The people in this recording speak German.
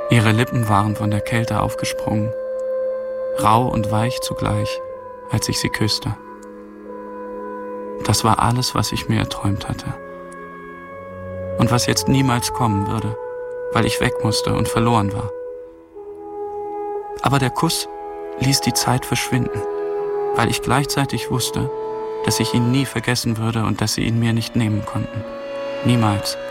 Ihre Lippen waren von der Kälte aufgesprungen, rau und weich zugleich, als ich sie küsste. Das war alles, was ich mir erträumt hatte. Und was jetzt niemals kommen würde, weil ich weg musste und verloren war. Aber der Kuss ließ die Zeit verschwinden, weil ich gleichzeitig wusste, dass ich ihn nie vergessen würde und dass sie ihn mir nicht nehmen konnten. Niemals.